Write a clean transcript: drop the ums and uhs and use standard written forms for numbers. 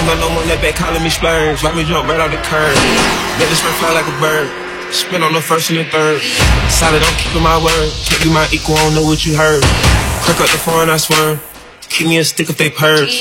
don't got no more, that back calling me splurge. Watch me jump right off the curb. Let this one fly like a bird. Spin on the first and the third. Solid, I'm keeping my word. Can't be my equal, I don't know what you heard. Crack up the phone, I swear. Keep me a stick if they purge.